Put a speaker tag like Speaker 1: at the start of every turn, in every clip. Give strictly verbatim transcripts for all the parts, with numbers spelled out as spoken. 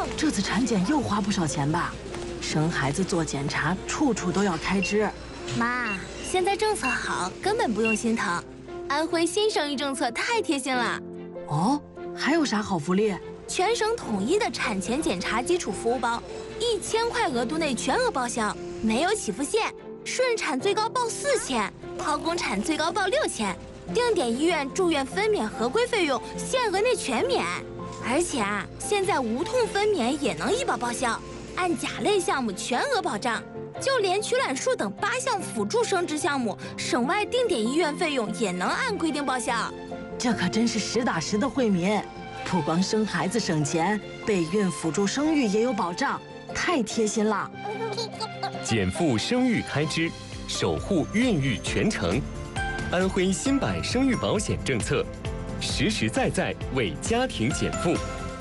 Speaker 1: 这次产检又花不少钱吧？生孩子做检查，处处都要开支。
Speaker 2: 妈，现在政策好，根本不用心疼。安徽新生育政策太贴心了。
Speaker 1: 哦，还有啥好福利？
Speaker 2: 全省统一的产前检查基础服务包，一千块额度内全额报销，没有起付线。顺产最高报四千，剖宫产最高报六千。定点医院住院分娩合规费用限额内全免。而且啊，现在无痛分娩也能医保报销，按甲类项目全额保障。就连取卵术等八项辅助生殖项目，省外定点医院费用也能按规定报销。
Speaker 1: 这可真是实打实的惠民，不光生孩子省钱，备孕辅助生育也有保障，太贴心了。
Speaker 3: 减负生育开支，守护孕育全程。安徽新版生育保险政策，实实在在为家庭减负。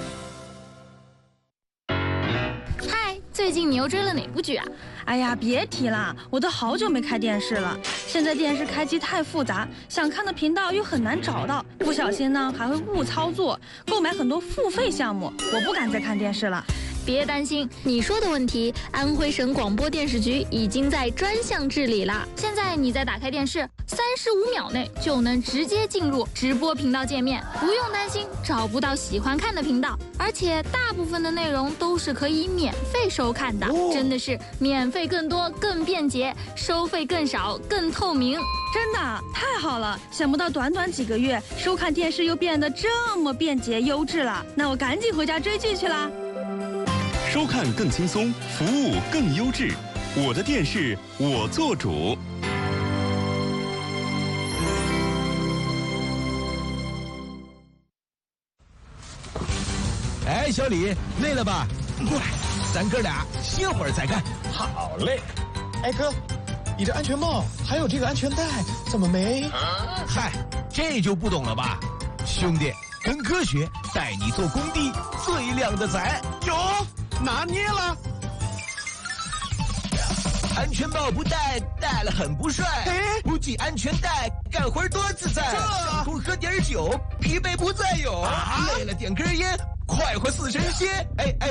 Speaker 4: 嗨，最近你又追了哪部剧啊？
Speaker 5: 哎呀，别提了，我都好久没开电视了。现在电视开机太复杂，想看的频道又很难找到，不小心呢还会误操作，购买很多付费项目，我不敢再看电视了。
Speaker 4: 别担心，你说的问题，安徽省广播电视局已经在专项治理了。现在你再打开电视，三十五秒内就能直接进入直播频道界面，不用担心找不到喜欢看的频道，而且大部分的内容都是可以免费收看的，哦、真的是免费更多、更便捷，收费更少、更透明。
Speaker 5: 真的太好了！想不到短短几个月，收看电视又变得这么便捷优质了。那我赶紧回家追剧去啦。
Speaker 6: 收看更轻松，服务更优质，我的电视我做主。
Speaker 7: 哎，小李，累了吧？过来，咱哥俩歇会儿再干。
Speaker 8: 好嘞。哎哥，你这安全帽还有这个安全带怎么没？
Speaker 7: 嗨，这就不懂了吧？兄弟，跟科学带你做工地最靓的仔。
Speaker 8: 有。拿捏了，
Speaker 7: 安全帽不戴，戴了很不帅。
Speaker 8: 哎，
Speaker 7: 不系安全带，干活多自在。上空喝点酒，疲惫不再有。啊、累了点根烟，快活似神仙。哎哎。